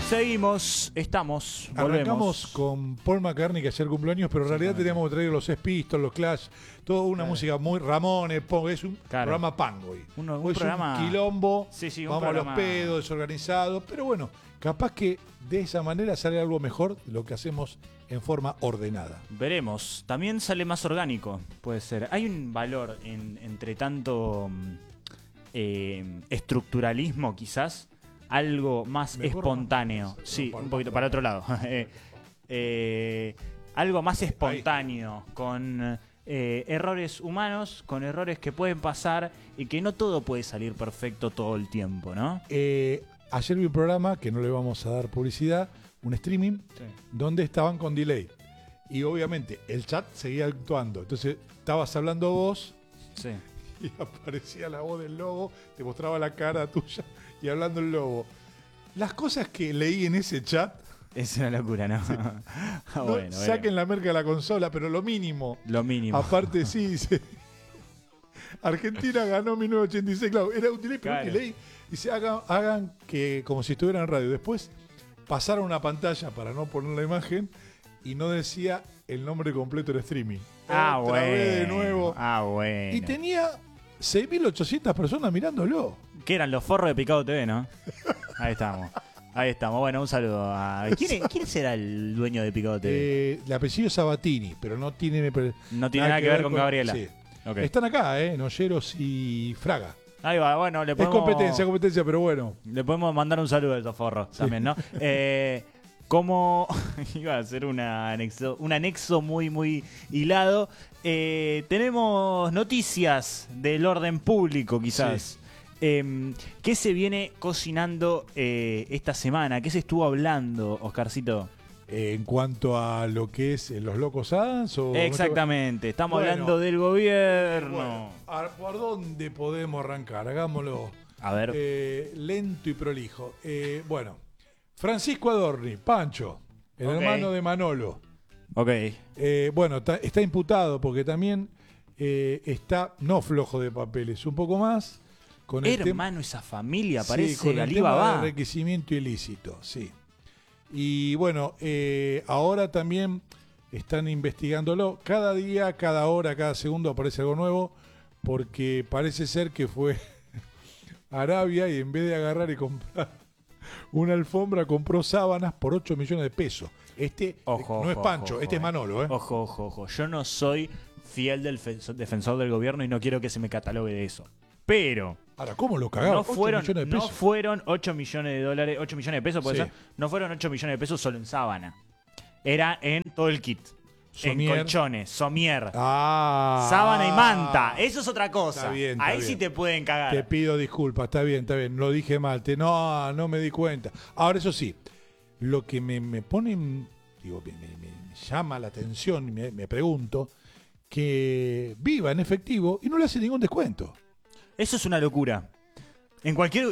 Seguimos, volvemos. Arrancamos con Paul McCartney, que ayer cumpleaños, pero en realidad teníamos que traer los Sex Pistols, los Clash, toda una música muy Ramones, punk. Es un programa punk hoy. Un programa... un quilombo, un vamos programa... a los pedos, desorganizados, pero bueno, capaz que de esa manera sale algo mejor de lo que hacemos en forma ordenada. Veremos. También sale más orgánico, puede ser. Hay un valor entre tanto estructuralismo, quizás, algo más Mejor espontáneo. Sí, un poquito para otro lado. Algo más espontáneo, con errores humanos, con errores que pueden pasar y que no todo puede salir perfecto todo el tiempo, ¿no? Ayer vi un programa, que no le vamos a dar publicidad, un streaming, donde estaban con delay. Y obviamente el chat seguía actuando. Entonces estabas hablando vos y aparecía la voz del lobo, te mostraba la cara tuya y hablando el lobo. Las cosas que leí en ese chat... Es una locura, ¿no? Sí. Bueno, saquen la merca de la consola, pero lo mínimo. Lo mínimo. Aparte, sí, dice... Argentina ganó 1986, claro, era un delay, pero un delay. Dice, hagan que como si estuvieran en radio. Después pasaron una pantalla para no poner la imagen y no decía el nombre completo del streaming. Otra vez de nuevo. Bueno. Y tenía 6.800 personas mirándolo. Que eran los forros de Picado TV, ¿no? Ahí estamos. Ahí estamos. Bueno, un saludo a... ¿Quién será el dueño de Picado TV? El apellido es Sabatini, pero no tiene nada que ver con Gabriela. Sí. Okay. Están acá, Noyeros y Fraga. Ahí va, bueno, le podemos... Es competencia, pero bueno. Le podemos mandar un saludo a esos forros también, ¿no? Como iba a ser un anexo muy, muy hilado. Tenemos noticias del orden público, quizás. ¿Qué se viene cocinando esta semana? ¿Qué se estuvo hablando, Oscarcito? En cuanto a lo que es los Locos Adams. Exactamente, estamos hablando del gobierno. ¿Por dónde podemos arrancar? Hagámoslo a ver. Lento y prolijo. Francisco Adorni, Pancho, el hermano de Manolo. Está imputado porque también está, no flojo de papeles, un poco más. Con hermano, esa familia parece con el tema de enriquecimiento ilícito, sí. Y bueno, ahora también están investigándolo. Cada día, cada hora, cada segundo aparece algo nuevo, porque parece ser que fue a Arabia y en vez de agarrar y comprar una alfombra, compró sábanas por 8 millones de pesos. No es Pancho, es Manolo. Ojo. Yo no soy fiel del defensor del gobierno y no quiero que se me catalogue de eso. Pero... Ahora, ¿cómo lo cagaron? No fueron 8 millones de dólares, 8 millones de pesos, ¿puede ser? No fueron 8 millones de pesos solo en sábana. Era en todo el kit. En colchones, somier, sábana y manta. Eso es otra cosa. Está bien, ahí sí te pueden cagar. Te pido disculpas, está bien. Lo dije mal. No me di cuenta. Ahora, eso sí, lo que me pone, digo, me llama la atención, me pregunto, que viva en efectivo y no le hace ningún descuento. Eso es una locura. En cualquier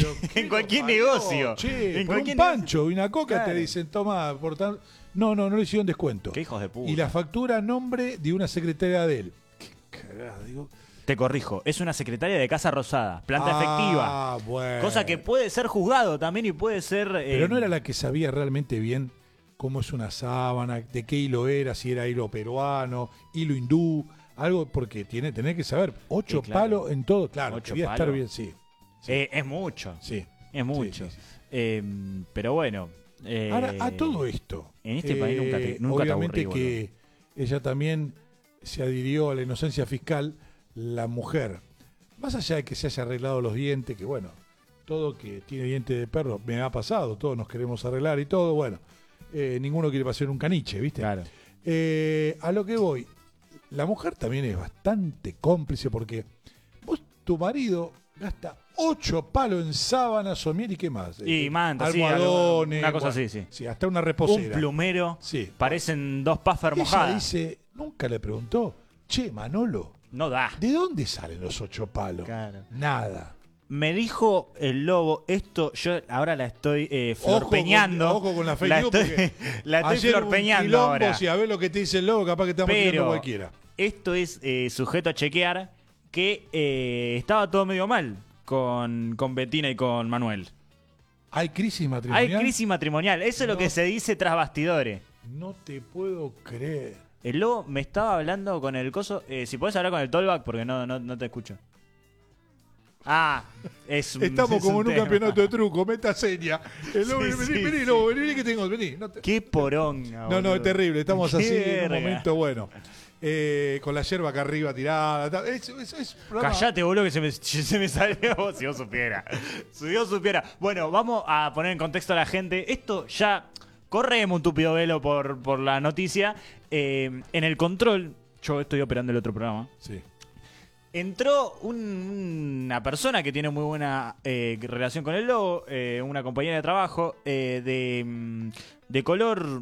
negocio. Che, en cualquier Pancho y una coca te dicen, toma, No le hicieron descuento. Qué hijos de puta. Y la factura a nombre de una secretaria de él. Qué cagada, digo. Te corrijo, es una secretaria de Casa Rosada, planta efectiva. Bueno. Cosa que puede ser juzgado también y puede ser... Pero no era la que sabía realmente bien cómo es una sábana, de qué hilo era, si era hilo peruano, hilo hindú, algo, porque tenés que saber. 8 palos en todo. Claro, quería estar bien, sí. Es mucho. Sí. Es mucho. Sí. Pero bueno. Ahora, a todo esto. En este país nunca obviamente te aburrí, que ella también se adhirió a la inocencia fiscal, la mujer. Más allá de que se haya arreglado los dientes, que bueno, todo que tiene dientes de perro me ha pasado, todos nos queremos arreglar y todo, bueno. Ninguno quiere pasar un caniche, ¿viste? Claro. A lo que voy, la mujer también es bastante cómplice porque tu marido gasta 8 palos en sábanas, somier y qué más. Y manta, almohadones, una cosa así, sí. Sí, hasta una reposera. Un plumero. Sí. Parecen 2 puffer mojadas. Ella dice, nunca le preguntó, che, Manolo, no da. ¿De dónde salen los 8 palos? Claro. Nada. Me dijo el lobo, esto yo ahora la estoy florpeñando. Ojo con la fake news, porque la estoy florpeñando ahora. Si a ver lo que te dice el lobo, capaz que estamos tirando cualquiera. Esto es sujeto a chequear que estaba todo medio mal con Betina y con Manuel. ¿Hay crisis matrimonial? Hay crisis matrimonial. Eso es lo que se dice tras bastidores. No te puedo creer. El lobo me estaba hablando con el coso. Si podés hablar con el tollback porque no te escucho. Estamos como en un campeonato de truco, meta seña. El lobo, vení, que tengo, vení. Qué poronga. No, es terrible. Estamos Qué así verga. en un momento bueno. Con la yerba acá arriba tirada. Callate, boludo, que se me salió vos, si vos supiera. Si Dios supiera. Bueno, vamos a poner en contexto a la gente. Esto ya corremos un tupido velo por la noticia. En el control, yo estoy operando el otro programa. Sí. Entró una persona que tiene muy buena relación con el lobo, una compañera de trabajo de color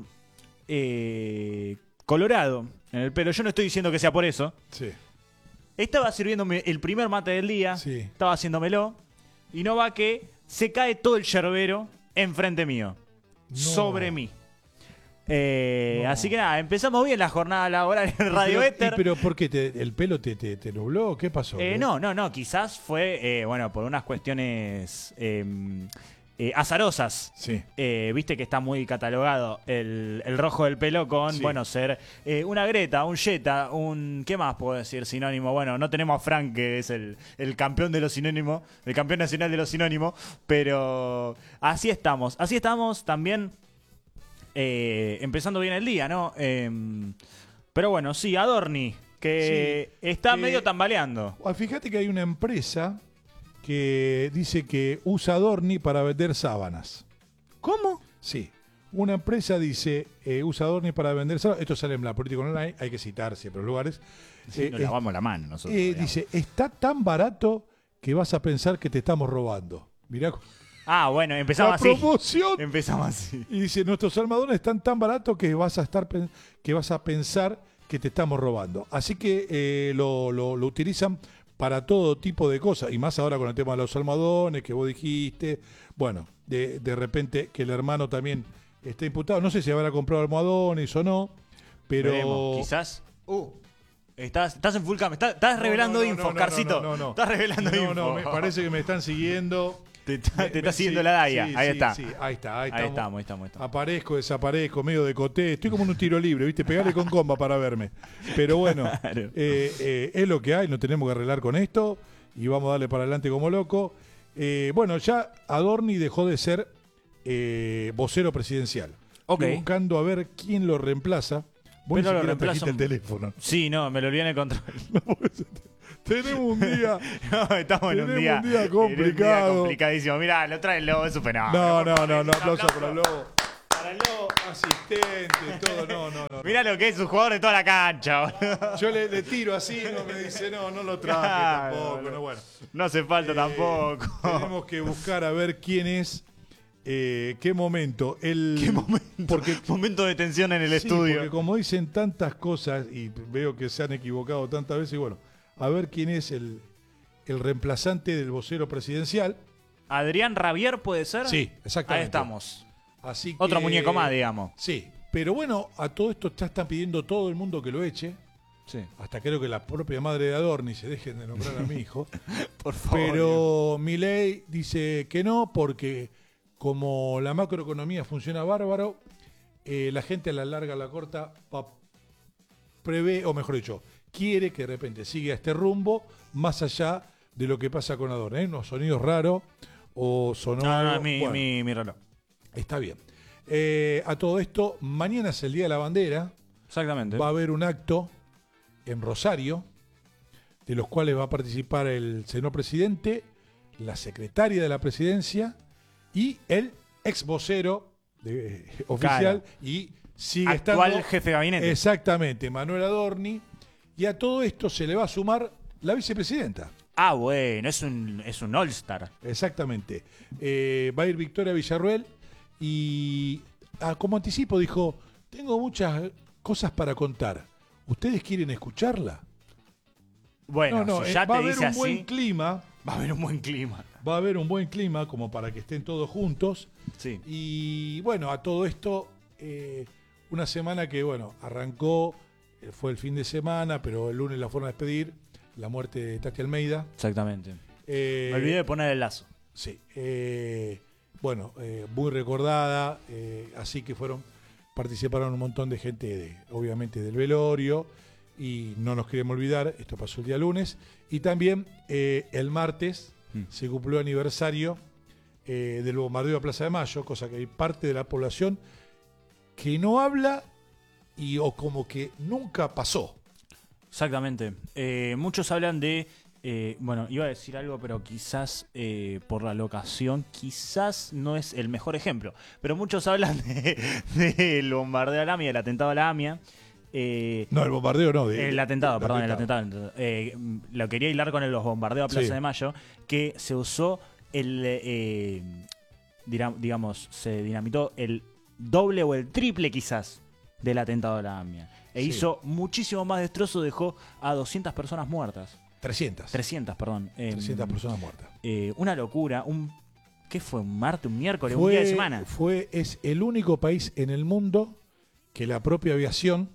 colorado en el pelo. Yo no estoy diciendo que sea por eso. Sí. Estaba sirviéndome el primer mate del día, Sí. estaba haciéndomelo, y no va que se cae todo el yerbero enfrente mío, sobre mí. No. Así que nada, empezamos bien la jornada laboral en Radio Éter. ¿Pero por qué? ¿El pelo te nubló? ¿Qué pasó? No, quizás fue, por unas cuestiones azarosas. Sí. Viste que está muy catalogado el rojo del pelo con, Sí. ser una Greta, un Jetta, ¿qué más puedo decir? Sinónimo. Bueno, no tenemos a Frank, que es el campeón de los sinónimos, el campeón nacional de los sinónimos, pero así estamos. Así estamos también empezando bien el día, ¿no? Pero bueno, sí, Adorni, que está medio tambaleando. Fíjate que hay una empresa que dice que usa Adorni para vender sábanas. ¿Cómo? Sí. Una empresa dice, usa Adorni para vender sábanas. Esto sale en la política online, hay que citar siempre los lugares. Nos lavamos la mano nosotros. Dice, está tan barato que vas a pensar que te estamos robando. Mirá. Bueno, empezamos La así. promoción. Empezamos así. Y dice, nuestros almohadones están tan baratos que vas a pensar que te estamos robando. Así que lo utilizan para todo tipo de cosas. Y más ahora con el tema de los almohadones que vos dijiste. Bueno, de repente que el hermano también está imputado. No sé si habrá comprado almohadones o no, pero... Veremos, quizás. Estás en full cam. Estás revelando info, Carcito. No. Estás revelando info. No, me parece que me están siguiendo. Te está siguiendo la DAIA. Sí, ahí está. Sí, ahí estamos. Aparezco, desaparezco, medio de coté. Estoy como en un tiro libre, ¿viste? Pegale con comba para verme. Pero bueno, Claro. Es lo que hay, nos tenemos que arreglar con esto y vamos a darle para adelante como loco. Bueno, ya Adorni dejó de ser vocero presidencial. Ok. Estoy buscando a ver quién lo reemplaza. Vos ni Pero lo siquiera reemplaza trajiste el teléfono. Sí, no, me lo olvidé en el control. Tenemos un día... No, estamos en un día complicado. complicadísimo. Mirá, lo trae el lobo, es un fenómeno. No, aplauso para el lobo. Para el lobo. Asistente, todo, no. Mirá lo que es un jugador de toda la cancha, boludo. Yo le tiro así, no me dice, no lo traje Claro, tampoco. boludo. No, bueno. No hace falta tampoco. Tenemos que buscar a ver quién es, qué momento. ¿Qué momento? Porque, Momento de tensión en el sí, estudio. porque como dicen tantas cosas y veo que se han equivocado tantas veces, y bueno, a ver quién es el reemplazante del vocero presidencial. ¿Adrián Rabier puede ser? Sí, exactamente. Ahí estamos. Así que, Otro muñeco más, digamos. Sí, pero bueno, a todo esto ya están pidiendo todo el mundo que lo eche. Sí. Hasta creo que la propia madre de Adorni se dejen de nombrar a mi hijo. Por favor. Pero Milei dice que no, porque como la macroeconomía funciona bárbaro, la gente a la larga, a la corta, prevé, o mejor dicho, quiere que de repente siga este rumbo más allá de lo que pasa con Adorni. Unos sonidos raros o sonó... No, mi reloj. Está bien. A todo esto, mañana es el Día de la Bandera. Exactamente. Va a haber un acto en Rosario, de los cuales va a participar el señor presidente, la secretaria de la presidencia y el ex vocero oficial, Claro. Y sigue Actual estando jefe de gabinete. exactamente Manuel Adorni, y a todo esto se le va a sumar la vicepresidenta. Bueno, es un all-star. Exactamente. Va a ir Victoria Villarruel y como anticipo dijo, tengo muchas cosas para contar. ¿Ustedes quieren escucharla? Bueno, si ya va a te haber dice un buen así, clima. va a haber un buen clima. Va a haber un buen clima como para que estén todos juntos. Sí. Y bueno, a todo esto, una semana que, bueno, arrancó, fue el fin de semana, pero el lunes la fueron a despedir, la muerte de Tati Almeida. Exactamente. Me Me olvidé de poner el lazo. Sí. bueno, muy recordada, así que participaron un montón de gente, obviamente, del velorio, y no nos queremos olvidar, esto pasó el día lunes, y también el martes se cumplió aniversario del bombardeo a Plaza de Mayo, cosa que hay parte de la población que no habla o como que nunca pasó. Exactamente. Muchos hablan de... bueno, iba a decir algo, pero quizás por la locación, quizás no es el mejor ejemplo. Pero muchos hablan del bombardeo a la AMIA, del atentado a la AMIA. No, el bombardeo no. El atentado, perdón, el atentado. Lo quería hilar con los bombardeos a Plaza de Mayo, que se usó digamos, se dinamitó el doble o el triple quizás del atentado a la AMIA. Hizo muchísimo más destrozo, dejó a 200 personas muertas. 300, perdón. 300 personas muertas. Una locura. ¿Qué fue? ¿Un martes, un miércoles, un día de semana? Es el único país en el mundo que la propia aviación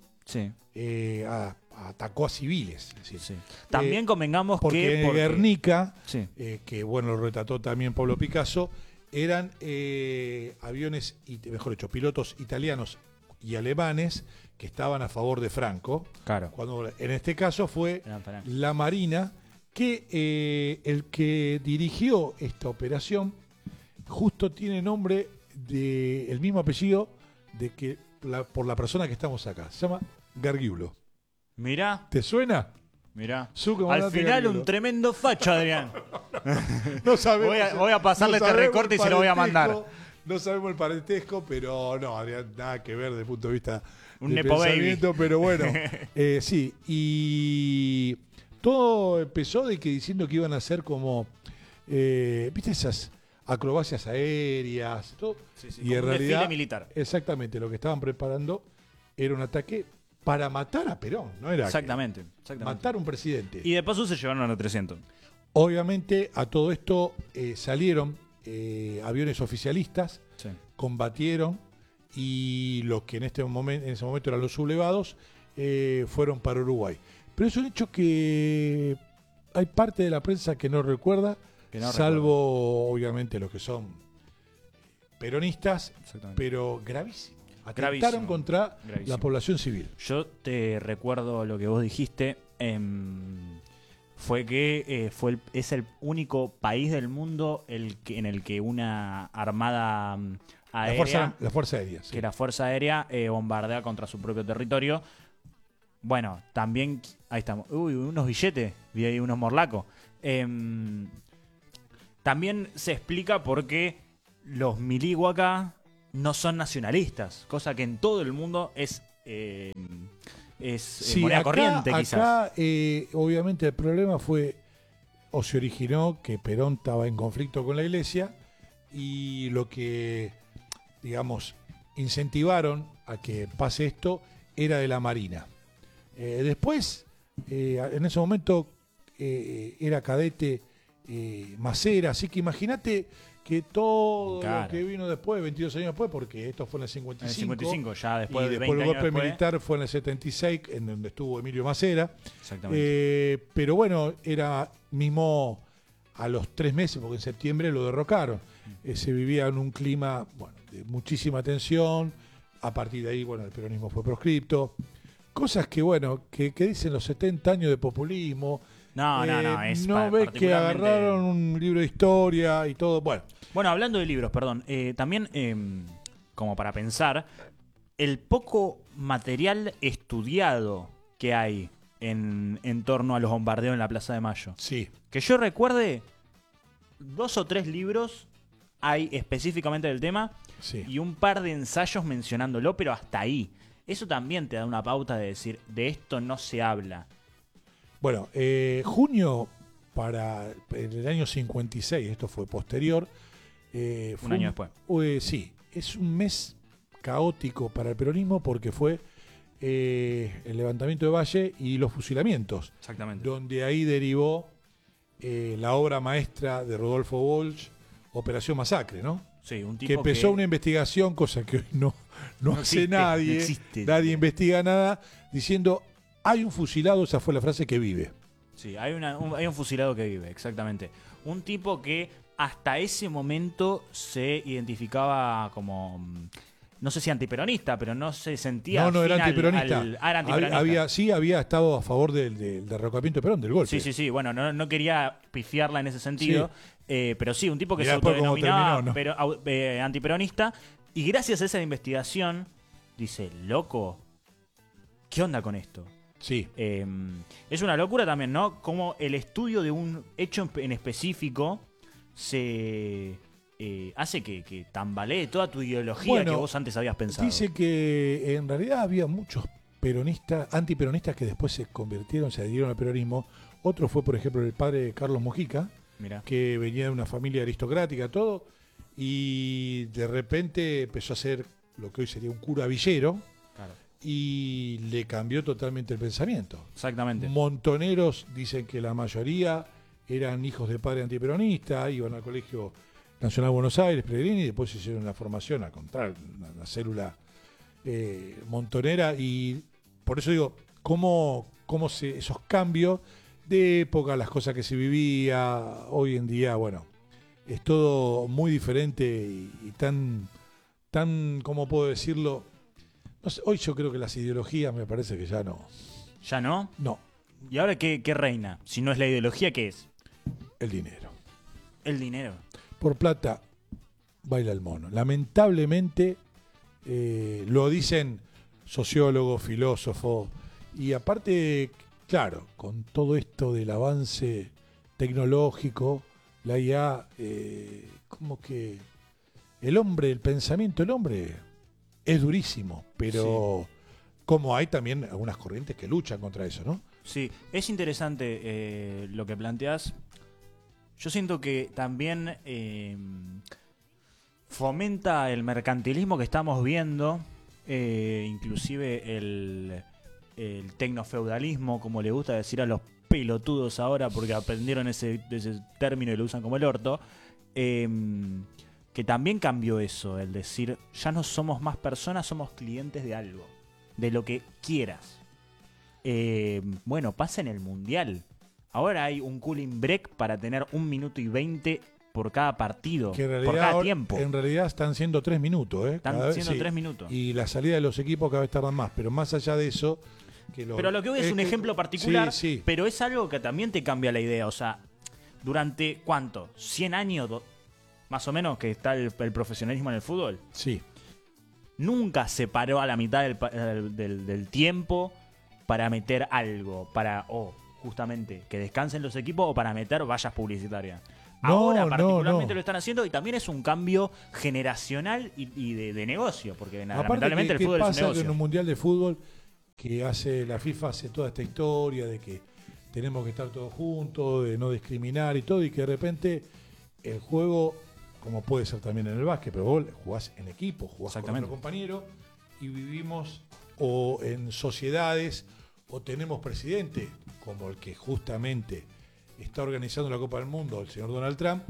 atacó a civiles. Es decir, También convengamos porque Guernica, sí, que bueno, lo retrató también Pablo Picasso, eran aviones, mejor dicho, pilotos italianos y alemanes que estaban a favor de Franco. Claro. Cuando en este caso fue la Marina, que el que dirigió esta operación justo tiene nombre el mismo apellido por la persona que estamos acá. Se llama Gargiulo. Mirá. ¿Te suena? Mirá. Al final Gargiulo. un tremendo facho, Adrián. No sabemos. Voy a pasarle este recorte y se lo voy a mandar. No sabemos el parentesco, pero no, Adrián, nada que ver desde el punto de vista un de nepo pensamiento, baby. Pero bueno, sí. Y todo empezó diciendo que iban a hacer como, ¿viste esas acrobacias aéreas? Todo. Sí, y en realidad, desfile militar. Exactamente, lo que estaban preparando era un ataque para matar a Perón, no era exactamente. Matar a un presidente. Y de paso se llevaron a los 300. Obviamente a todo esto salieron aviones oficialistas, combatieron, y los que en ese momento eran los sublevados fueron para Uruguay. Pero es un hecho que hay parte de la prensa que no recuerda, salvo obviamente los que son peronistas, pero gravísimo. Atentaron contra la población civil. Yo te recuerdo lo que vos dijiste. Fue que es el único país del mundo en el que una armada aérea, la fuerza aérea, sí. Que la fuerza aérea bombardea contra su propio territorio. Bueno, también ahí estamos. Unos billetes, vi ahí unos morlacos. También se explica por qué los miligua acá no son nacionalistas, cosa que en todo el mundo es moneda corriente, quizás. Acá, obviamente, el problema se originó que Perón estaba en conflicto con la Iglesia, y lo que, digamos, incentivaron a que pase esto era de la Marina. Después, en ese momento, era cadete Macera, así que imagínate que todo lo que vino después, 22 años después, porque esto fue en el 55. En el 55, ya después y de después 20 el golpe años militar fue en el 76, en donde estuvo Emilio Macera. Exactamente. Pero bueno, era mismo a los 3 meses, porque en septiembre lo derrocaron. Se vivía en un clima, de muchísima tensión. A partir de ahí, el peronismo fue proscripto. Cosas que, que dicen los 70 años de populismo. No ves que agarraron un libro de historia y todo. Bueno, hablando de libros, perdón, también como para pensar, el poco material estudiado que hay en torno a los bombardeos en la Plaza de Mayo. Sí. Que yo recuerde, 2 o 3 libros hay específicamente del tema, y un par de ensayos mencionándolo, pero hasta ahí. Eso también te da una pauta de decir, de esto no se habla. Bueno, junio para el año 56, esto fue posterior. Un año después. Sí, es un mes caótico para el peronismo porque fue el levantamiento de Valle y los fusilamientos. Exactamente. Donde ahí derivó la obra maestra de Rodolfo Walsh, Operación Masacre, ¿no? Sí, un tipo que empezó una investigación, cosa que hoy no hace nadie. No existe. Nadie investiga nada, diciendo, hay un fusilado, esa fue la frase, que vive. Sí, hay un fusilado que vive, exactamente. Un tipo que hasta ese momento se identificaba como, no sé si antiperonista, pero no se sentía No, era antiperonista. Era antiperonista. Había estado a favor del derrocamiento de Perón, del golpe. Sí. Bueno, no quería pifiarla en ese sentido. Pero sí, un tipo que se después cómo autodenominaba terminó, ¿no? antiperonista. Y gracias a esa investigación, dice, loco, ¿qué onda con esto? Sí. Es una locura también, ¿no? Como el estudio de un hecho en específico se hace que tambalee toda tu ideología que vos antes habías pensado. Dice que en realidad había muchos peronistas, antiperonistas que después se convirtieron, se adhirieron al peronismo. Otro fue, por ejemplo, el padre de Carlos Mujica, Mirá. que venía de una familia aristocrática, todo, y de repente empezó a ser lo que hoy sería un cura villero. Claro. Y le cambió totalmente el pensamiento. Exactamente. Montoneros dicen que la mayoría eran hijos de padre antiperonista, iban al Colegio Nacional Buenos Aires, Pellegrini, y después hicieron la formación a contrar una célula montonera. Y por eso digo, cómo esos cambios de época, las cosas que se vivía, hoy en día, bueno, es todo muy diferente y tan, ¿cómo puedo decirlo? No sé, hoy yo creo que las ideologías me parece que ya no. ¿Ya no? No, ¿Y ahora qué reina? Si no es la ideología, ¿qué es? el dinero. El dinero. Por plata baila el mono. Lamentablemente lo dicen sociólogos, filósofos, y aparte, claro, con todo esto del avance tecnológico, la IA, como que el pensamiento del hombre es durísimo, pero como hay también algunas corrientes que luchan contra eso, ¿no? Sí, es interesante lo que planteás. Yo siento que también fomenta el mercantilismo que estamos viendo, inclusive el tecnofeudalismo, como le gusta decir a los pelotudos ahora porque aprendieron ese término y lo usan como el orto, que también cambió eso, el decir, ya no somos más personas, somos clientes de algo, de lo que quieras. Bueno, pasa en el Mundial. Ahora hay un cooling break para tener 1 minuto y 20 por cada partido, que en realidad, por cada tiempo. En realidad están siendo 3 minutos. Están siendo 3 minutos. Y la salida de los equipos cada vez tardan más, pero más allá de eso... Pero lo que hoy es un ejemplo particular, sí. Pero es algo que también te cambia la idea. O sea, durante, ¿cuánto? ¿100 años más o menos que está el profesionalismo en el fútbol? Sí. Nunca se paró a la mitad del tiempo para meter algo, para justamente que descansen los equipos o para meter vallas publicitarias. Ahora particularmente lo están haciendo y también es un cambio generacional y de negocio, porque lamentablemente el fútbol es un negocio. Que en un mundial de fútbol que hace la FIFA, hace toda esta historia de que tenemos que estar todos juntos, de no discriminar y todo, y que de repente el juego, como puede ser también en el básquet, pero vos jugás en equipo, jugás con otro compañero, y vivimos o en sociedades o tenemos presidente, como el que justamente está organizando la Copa del Mundo, el señor Donald Trump,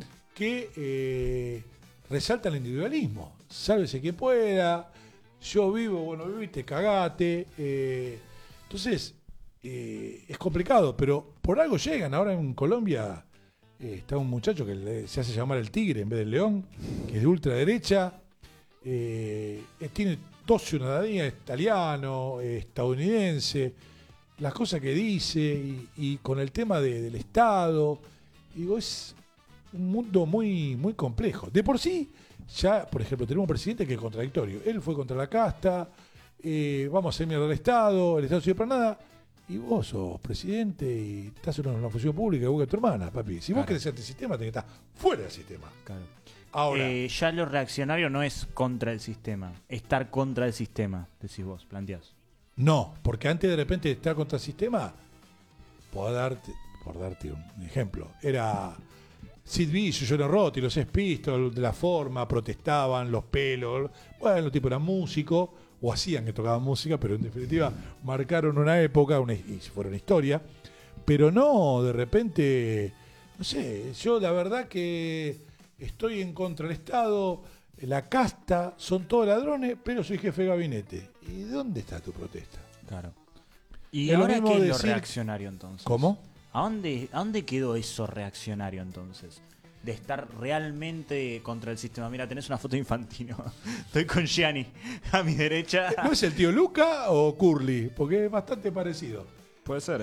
que resalta el individualismo. Sálvese quien pueda, yo vivo, bueno, viviste, cagate. Entonces, es complicado, pero por algo llegan. Ahora en Colombia está un muchacho que se hace llamar el Tigre en vez del León, que es de ultraderecha. Tiene 2 ciudadanías, italiano, estadounidense. Las cosas que dice y con el tema del Estado, digo, es un mundo muy, muy complejo. De por sí, ya, por ejemplo, tenemos un presidente que es contradictorio. Él fue contra la casta, vamos a hacer mierda al Estado, el Estado no sirve para nada, y vos sos presidente y estás en una función pública igual que tu hermana, papi. Si vos querés ser antisistema, tenés que estar fuera del sistema. Claro. Ahora, ya lo reaccionario no es contra el sistema, estar contra el sistema, decís vos, planteás. no, porque antes de repente de estar contra el sistema, por darte un ejemplo, era Sid Vicious, Johnny Rotti, los Sex Pistols, de la forma, protestaban, los pelos, bueno, los tipos eran músicos, o hacían que tocaban música, pero en definitiva marcaron una época y fueron historia, pero no, de repente, no sé, yo la verdad que estoy en contra del Estado, la casta, son todos ladrones, pero soy jefe de gabinete. ¿Y dónde está tu protesta? Claro. ¿Y Es lo ahora mismo qué es lo decir- reaccionario entonces? ¿Cómo? ¿A dónde quedó eso reaccionario entonces? de estar realmente contra el sistema. Mira, tenés una foto de Infantino. Estoy con Gianni a mi derecha. ¿No es el tío Luca o Curly? Porque es bastante parecido. Puede ser,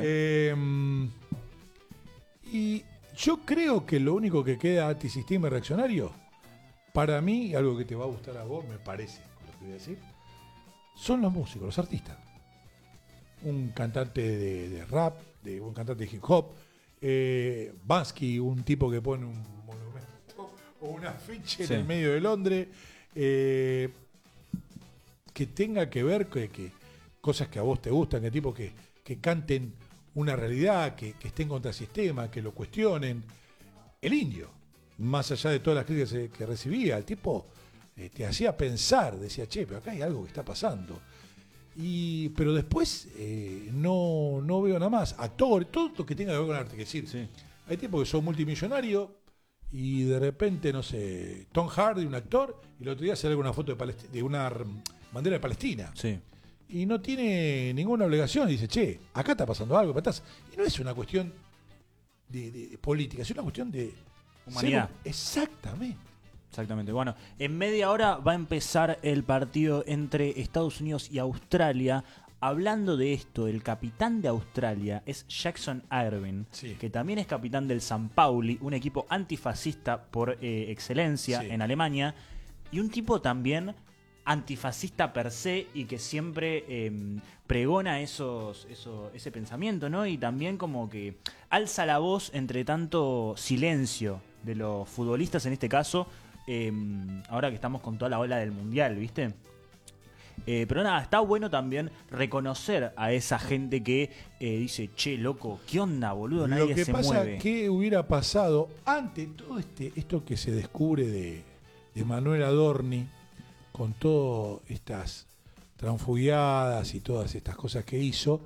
Y yo creo que lo único que queda antisistema y reaccionario, para mí, algo que te va a gustar a vos, me parece, con lo que voy a decir, son los músicos, los artistas. Un cantante de rap, un cantante de hip hop, Bansky, un tipo que pone un monumento o un afiche en el medio de Londres, que tenga que ver que cosas que a vos te gustan, que tipo que canten una realidad, que estén contra el sistema, que lo cuestionen. El Indio, más allá de todas las críticas que recibía, el tipo te hacía pensar, decía, che, pero acá hay algo que está pasando. Pero después no veo nada más. Actores, todo lo que tenga que ver con arte. Que decir, hay tipos que son multimillonarios y de repente, no sé, Tom Hardy, un actor, y el otro día sale una foto de una bandera de Palestina. Sí. Y no tiene ninguna obligación. Y dice, che, acá está pasando algo. Y no es una cuestión de política, es una cuestión de humanidad. Exactamente. Exactamente. Bueno, en media hora va a empezar el partido entre Estados Unidos y Australia. Hablando de esto, el capitán de Australia es Jackson Irvine, que también es capitán del San Pauli, un equipo antifascista por excelencia en Alemania, y un tipo también antifascista per se y que siempre pregona ese pensamiento, ¿no? Y también como que alza la voz entre tanto silencio de los futbolistas en este caso, ahora que estamos con toda la ola del mundial, ¿viste? Pero nada, está bueno también reconocer a esa gente que dice, che, loco, ¿qué onda, boludo? Nadie se mueve. Lo que pasa, ¿qué hubiera pasado ante todo esto que se descubre de Manuel Adorni, con todas estas transfugiadas y todas estas cosas que hizo?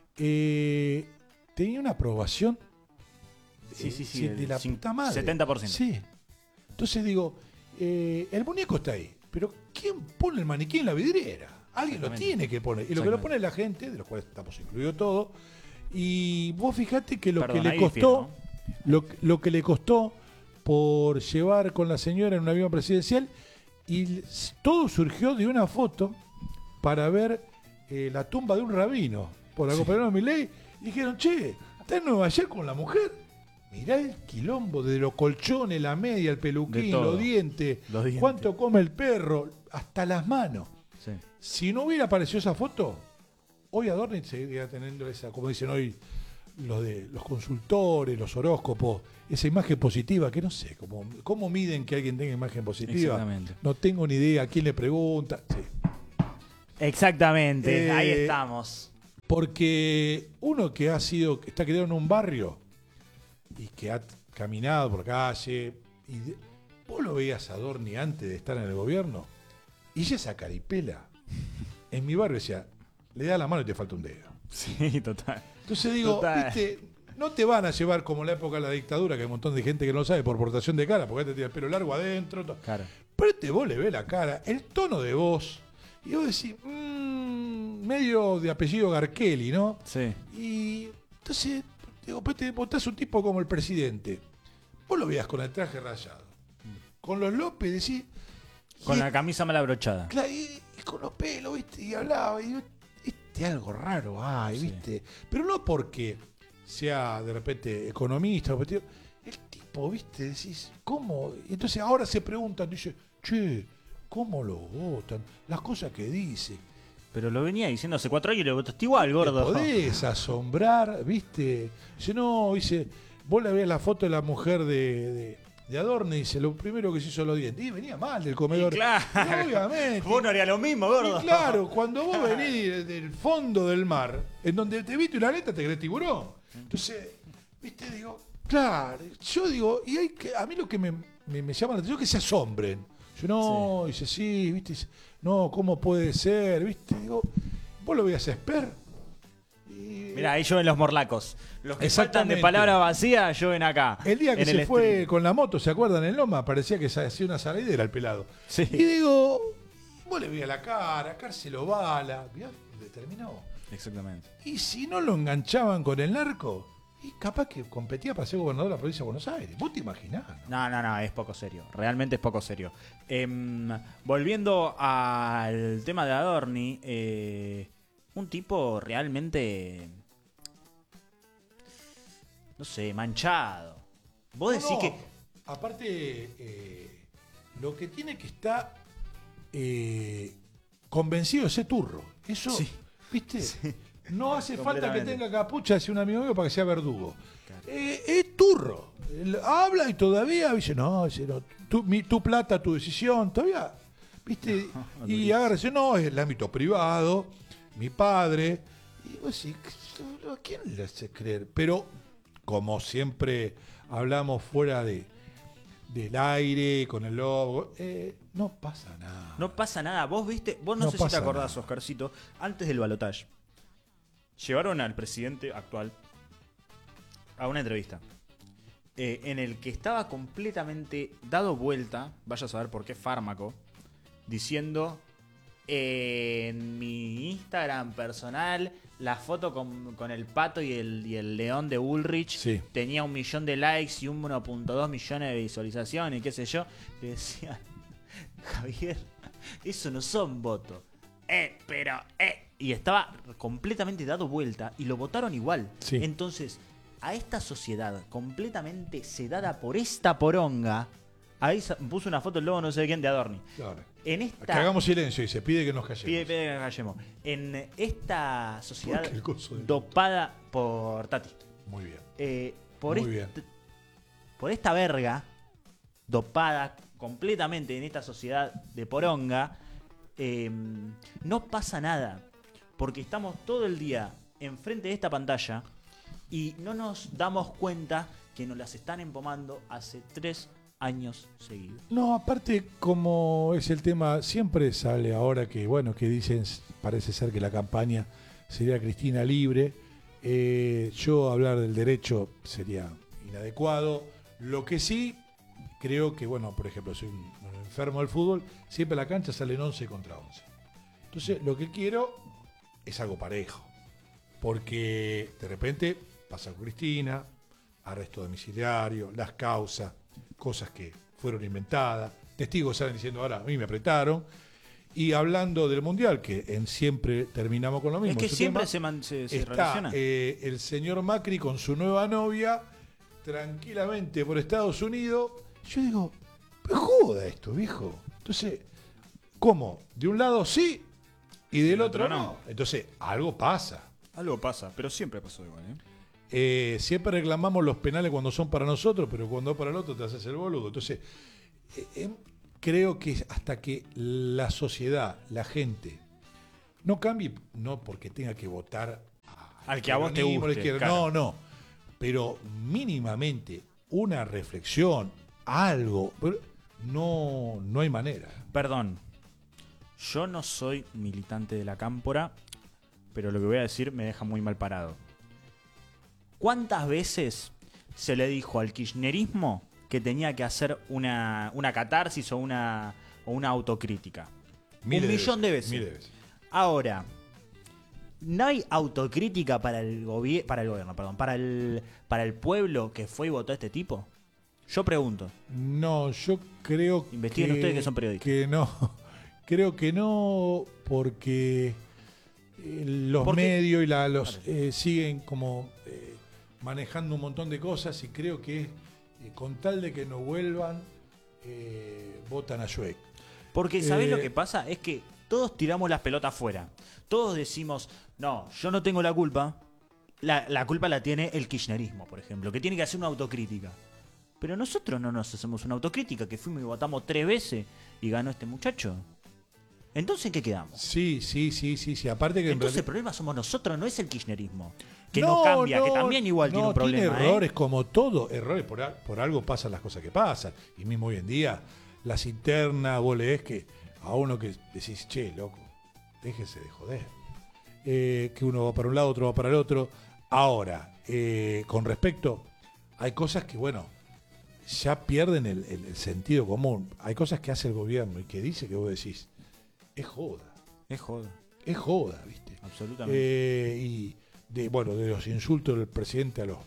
Tenía una aprobación de la puta madre. 70%. Sí. Entonces digo, el muñeco está ahí, pero ¿quién pone el maniquí en la vidriera? Alguien lo tiene que poner. Y lo que lo pone es la gente, de los cuales estamos incluidos todos. Y vos fijate que lo que le costó, lo que le costó por llevar con la señora en un avión presidencial, y todo surgió de una foto para ver la tumba de un rabino por la compañera de Milei. Y dijeron, che, está en Nueva York con la mujer. Mirá el quilombo de los colchones, la media, el peluquín, los dientes, cuánto come el perro, hasta las manos. Sí. Si no hubiera aparecido esa foto, hoy Adorni seguiría teniendo esa, como dicen hoy los consultores, los horóscopos, esa imagen positiva, que no sé, ¿cómo miden que alguien tenga imagen positiva? Exactamente. No tengo ni idea a quién le pregunta. Sí. Exactamente, ahí estamos. Porque uno que está criado en un barrio y que ha caminado por calle, vos lo veías a Adorni antes de estar en el gobierno, y esa caripela, en mi barrio decía, le da la mano y te falta un dedo. Sí, total. Entonces digo, viste, no te van a llevar como la época de la dictadura, que hay un montón de gente que no lo sabe por portación de cara, porque te tiene el pelo largo adentro. Claro. Pero vos le ves la cara, el tono de voz, y vos decís, medio de apellido Garkelli, ¿no? Sí. Y entonces, digo, pues te votás un tipo como el presidente. Vos lo veías con el traje rayado. Con los López decís... Con la camisa mal abrochada. Claro, y con los pelos, ¿viste? Y hablaba, y algo raro hay, ¿viste? Pero no porque sea de repente economista, el tipo, ¿viste? Decís, ¿cómo? Y entonces ahora se preguntan, dice, che, ¿cómo lo votan? Las cosas que dice. Pero lo venía diciendo hace 4 años y lo votaste igual, gordo. Te podés asombrar, ¿viste? Dice, no, dice, vos le ves la foto de la mujer de Adorni, dice, lo primero que se hizo los dientes. Y venía mal del comedor. Y claro. Y obviamente. Vos no harías lo mismo, gordo. Y claro, cuando vos venís del fondo del mar, en donde te viste una aleta, te crees tiburón. Entonces, ¿viste? Digo, claro, yo digo, y a mí lo que me llama la atención es que se asombren. Yo no, dice, sí, ¿viste? Dice, no, ¿cómo puede ser? ¿Viste? Digo, vos lo veías a Esper. Mirá, ahí llueven los morlacos. Los que faltan de palabra vacía, llueven acá. El día que se fue con la moto, ¿se acuerdan? En Loma, parecía que hacía una salidera el pelado. Sí. Y digo, vos le veías la cara, Cárcelo Bala, mirá, determinó. Exactamente. Y si no lo enganchaban con el narco, Y capaz que competía para ser gobernador de la provincia de Buenos Aires. ¿Vos te imaginás? No, es poco serio. Realmente es poco serio. Volviendo al tema de Adorni, un tipo realmente, no sé, manchado. Vos decís que... Aparte, lo que tiene que estar convencido ese turro. Eso, Sí. ¿viste? Sí. No hace falta que Completamente. tenga capucha, decía un amigo mío, para que sea verdugo. Claro. Es turro. Él habla y todavía dice, no, tu plata, tu decisión, todavía, ¿viste? No, y agarra y dice, no, es el ámbito privado, mi padre. Y vos decís, ¿a quién le hace creer? Pero, como siempre hablamos fuera del aire, con el logo, no pasa nada. No pasa nada. Vos viste, vos no sé si te acordás, Oscarcito, antes del balotaje, llevaron al presidente actual a una entrevista en el que estaba completamente dado vuelta, vaya a saber por qué fármaco, diciendo en mi Instagram personal la foto con el pato y el león de Bullrich tenía 1 millón de likes y 1.2 millones de visualizaciones y qué sé yo. Le decían, Javier, eso no son votos. Y estaba completamente dado vuelta y lo votaron igual. Sí. Entonces, a esta sociedad completamente sedada por esta poronga, ahí puso una foto el lobo no sé de quién de Adorni. Claro. Que hagamos silencio y se pide que nos callemos. Pide que nos callemos. En esta sociedad dopada por Tati. Muy bien. Por esta verga dopada completamente en esta sociedad de poronga, no pasa nada. Porque estamos todo el día enfrente de esta pantalla y no nos damos cuenta que nos las están empomando hace 3 años seguidos. No, aparte, como es el tema, siempre sale ahora que, bueno, que dicen, parece ser que la campaña sería Cristina libre. Yo hablar del derecho sería inadecuado. Lo que sí, creo que, bueno, por ejemplo, soy un enfermo del fútbol, siempre a la cancha salen 11 contra 11. Entonces, lo que quiero es algo parejo. Porque de repente pasa con Cristina, arresto domiciliario, las causas, cosas que fueron inventadas, testigos salen diciendo, ahora a mí me apretaron. Y hablando del Mundial, que en siempre terminamos con lo mismo. Es que siempre se relaciona. El señor Macri con su nueva novia, tranquilamente por Estados Unidos. Yo digo, pero joda esto, viejo. Entonces, ¿cómo? De un lado sí y del otro no. Entonces, algo pasa. Algo pasa, pero siempre pasó igual, siempre reclamamos los penales cuando son para nosotros, pero cuando es para el otro te haces el boludo. Entonces, creo que hasta que la sociedad, la gente, no cambie, no porque tenga que votar al que a vos te guste. Claro. No. Pero mínimamente una reflexión, algo, no hay manera. Perdón, yo no soy militante de la cámpora, pero lo que voy a decir me deja muy mal parado. ¿Cuántas veces se le dijo al kirchnerismo que tenía que hacer una catarsis o una autocrítica? Miles 1 millón de veces. Miles de veces. Ahora, ¿no hay autocrítica para el gobierno, para el pueblo que fue y votó a este tipo? Yo pregunto. No, yo creo Investiguen ustedes que son periodistas. Que no. Creo que no, porque los medios y los siguen como manejando un montón de cosas y creo que con tal de que no vuelvan, votan a Schweik. Porque ¿sabés lo que pasa? Es que todos tiramos las pelotas afuera. Todos decimos, no, yo no tengo la culpa. La culpa la tiene el kirchnerismo, por ejemplo, que tiene que hacer una autocrítica. Pero nosotros no nos hacemos una autocrítica, que fuimos y votamos 3 veces y ganó este muchacho. Entonces, ¿en qué quedamos? Sí. Aparte que entonces el problema somos nosotros, no es el kirchnerismo. Que no cambia, que también igual tiene un problema. Tiene errores como todo, errores por algo pasan las cosas que pasan. Y mismo hoy en día, las internas, vos leés que a uno que decís, che, loco, déjese de joder. Que uno va para un lado, otro va para el otro. Ahora, con respecto, hay cosas que, bueno, ya pierden el sentido común. Hay cosas que hace el gobierno y que dice que vos decís, es joda. Es joda. Es joda, ¿viste? Absolutamente. Y de los insultos del presidente a los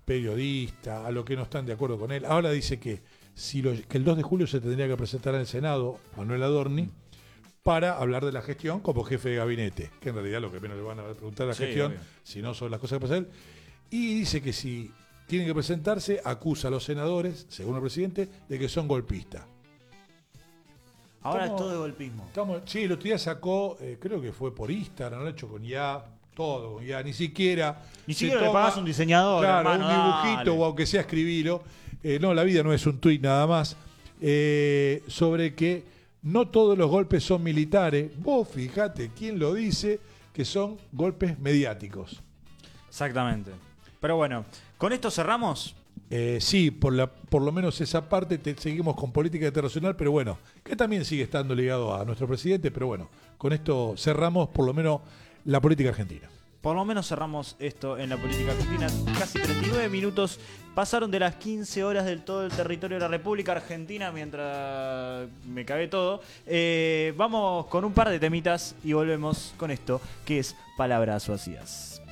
periodistas, a los que no están de acuerdo con él. Ahora dice que, que el 2 de julio se tendría que presentar en el Senado Manuel Adorni para hablar de la gestión como jefe de gabinete, que en realidad lo que menos le van a preguntar a la gestión, si no son las cosas que pasa él. Y dice que si tienen que presentarse, acusa a los senadores, según el presidente, de que son golpistas. Ahora es todo de golpismo. Sí, el otro día sacó, creo que fue por Instagram, lo ha hecho con IA, todo con IA, ni siquiera le pagas un diseñador, claro, hermano, un dibujito o aunque sea escribilo. No, la vida no es un tuit nada más. Sobre que no todos los golpes son militares. Vos fijate quién lo dice, que son golpes mediáticos. Exactamente. Pero bueno, ¿con esto cerramos? Sí, por lo menos esa parte seguimos con política internacional, pero bueno, que también sigue estando ligado a nuestro presidente, pero bueno, con esto cerramos por lo menos la política argentina. Por lo menos cerramos esto en la política argentina. Casi 39 minutos pasaron de las 15 horas del todo el territorio de la República Argentina mientras me cagué todo. Vamos con un par de temitas y volvemos con esto, que es Palabras Vacías.